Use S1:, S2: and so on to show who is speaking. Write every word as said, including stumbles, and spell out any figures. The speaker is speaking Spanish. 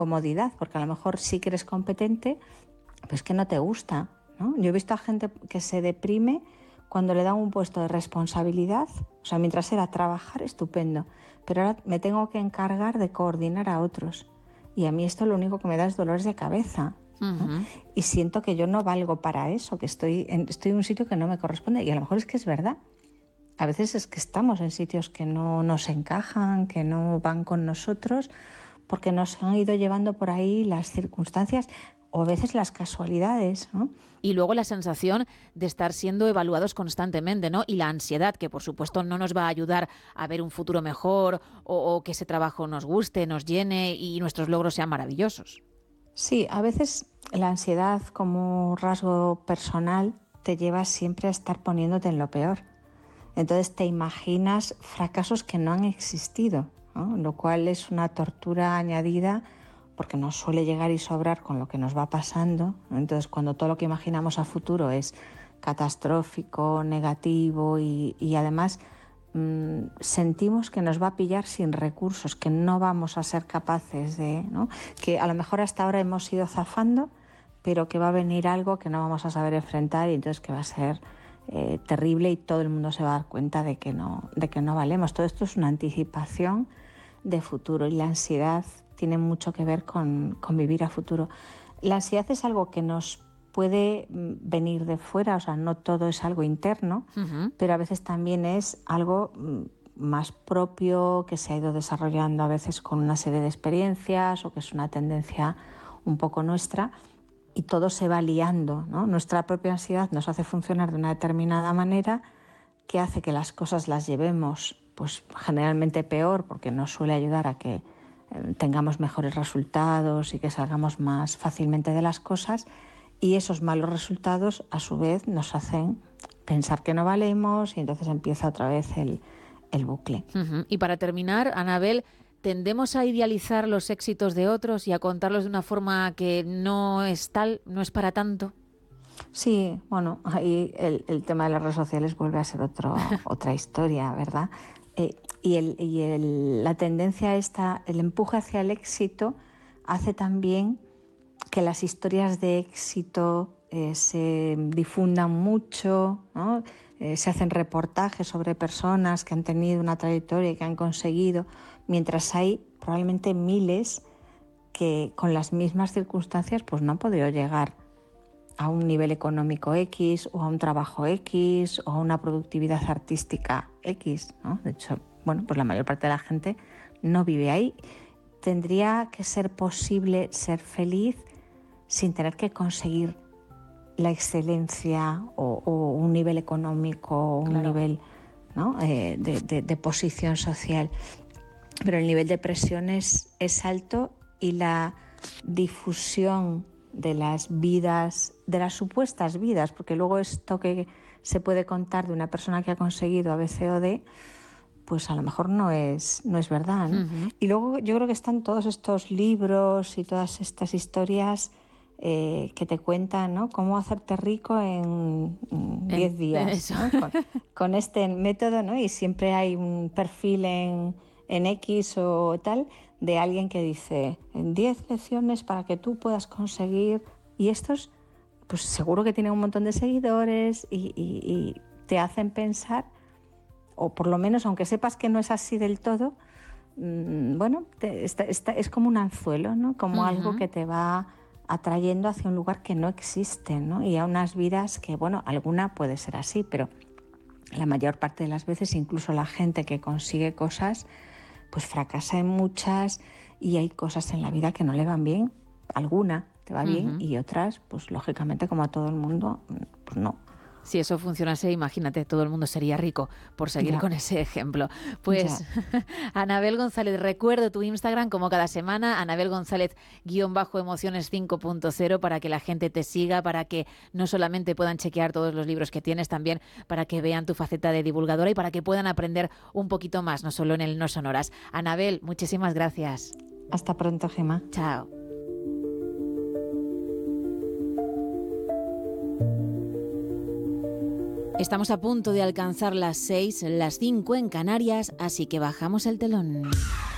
S1: comodidad, porque a lo mejor sí que eres competente, pero es que no te gusta, ¿no? Yo he visto a gente que se deprime cuando le dan un puesto de responsabilidad, o sea, mientras era trabajar, estupendo, pero ahora me tengo que encargar de coordinar a otros. Y a mí esto lo único que me da es dolores de cabeza, ¿no? Uh-huh. Y siento que yo no valgo para eso, que estoy en, estoy en un sitio que no me corresponde. Y a lo mejor es que es verdad. A veces es que estamos en sitios que no nos encajan, que no van con nosotros, porque nos han ido llevando por ahí las circunstancias o a veces las casualidades, ¿no?
S2: Y luego la sensación de estar siendo evaluados constantemente, ¿no? Y la ansiedad, que por supuesto no nos va a ayudar a ver un futuro mejor o, o que ese trabajo nos guste, nos llene y nuestros logros sean maravillosos.
S1: Sí, a veces la ansiedad como rasgo personal te lleva siempre a estar poniéndote en lo peor. Entonces te imaginas fracasos que no han existido, ¿no? Lo cual es una tortura añadida porque nos suele llegar y sobrar con lo que nos va pasando. Entonces, cuando todo lo que imaginamos a futuro es catastrófico, negativo y, y además mmm, sentimos que nos va a pillar sin recursos, que no vamos a ser capaces de, ¿no? Que a lo mejor hasta ahora hemos ido zafando, pero que va a venir algo que no vamos a saber enfrentar y entonces que va a ser eh, terrible y todo el mundo se va a dar cuenta de que no, de que no valemos. Todo esto es una anticipación de futuro y la ansiedad tiene mucho que ver con, con vivir a futuro. La ansiedad es algo que nos puede venir de fuera, o sea, no todo es algo interno, uh-huh. pero a veces también es algo más propio que se ha ido desarrollando a veces con una serie de experiencias o que es una tendencia un poco nuestra y todo se va liando, ¿no? Nuestra propia ansiedad nos hace funcionar de una determinada manera que hace que las cosas las llevemos pues generalmente peor porque nos suele ayudar a que tengamos mejores resultados y que salgamos más fácilmente de las cosas y esos malos resultados a su vez nos hacen pensar que no valemos y entonces empieza otra vez el, el bucle.
S2: Uh-huh. Y para terminar, Anabel, ¿tendemos a idealizar los éxitos de otros y a contarlos de una forma que no es tal, no es para tanto?
S1: Sí, bueno, ahí el, el tema de las redes sociales vuelve a ser otro, otra historia, ¿verdad? Eh, y el, y el, la tendencia esta, el empuje hacia el éxito hace también que las historias de éxito eh, se difundan mucho, ¿no? Eh, se hacen reportajes sobre personas que han tenido una trayectoria y que han conseguido, mientras hay probablemente miles que con las mismas circunstancias pues no han podido llegar a un nivel económico X o a un trabajo X o a una productividad artística X, ¿no? De hecho, bueno, pues la mayor parte de la gente no vive ahí. Tendría que ser posible ser feliz sin tener que conseguir la excelencia o, o un nivel económico o un claro. nivel, ¿no? eh, de, de, de posición social. Pero el nivel de presión es, es alto y la difusión de las vidas, de las supuestas vidas, porque luego esto que se puede contar de una persona que ha conseguido A, B, C o D, pues a lo mejor no es, no es verdad, ¿no? Uh-huh. Y luego yo creo que están todos estos libros y todas estas historias eh, que te cuentan, ¿no? Cómo hacerte rico en diez días, ¿no? Con, con este método, ¿no? Y siempre hay un perfil en, en X o tal de alguien que dice en diez lecciones para que tú puedas conseguir, y estos pues seguro que tienen un montón de seguidores y, y, y te hacen pensar, o por lo menos aunque sepas que no es así del todo, mmm, bueno, te, está, está, es como un anzuelo, ¿no? Como uh-huh. algo que te va atrayendo hacia un lugar que no existe, ¿no? Y a unas vidas que, bueno, alguna puede ser así, pero la mayor parte de las veces incluso la gente que consigue cosas pues fracasa en muchas y hay cosas en la vida que no le van bien, alguna te va bien uh-huh. y otras, pues lógicamente como a todo el mundo, pues no.
S2: Si eso funcionase, imagínate, todo el mundo sería rico, por seguir ya. con ese ejemplo. Pues, Anabel González, recuerdo tu Instagram como cada semana, Anabel González guión bajo emociones cinco punto cero, para que la gente te siga, para que no solamente puedan chequear todos los libros que tienes, también para que vean tu faceta de divulgadora y para que puedan aprender un poquito más, no solo en el No Sonoras. Anabel, muchísimas gracias.
S1: Hasta pronto, Gemma.
S2: Chao. Estamos a punto de alcanzar las seis, las cinco en Canarias, así que bajamos el telón.